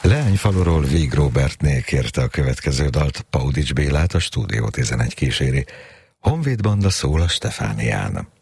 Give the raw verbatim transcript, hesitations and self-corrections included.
Leányfaluról Víg Róbertné kérte a következő dalt, Paudics Bélát a Stúdió tizenegy kíséri. Honvéd banda szól a Stefánián.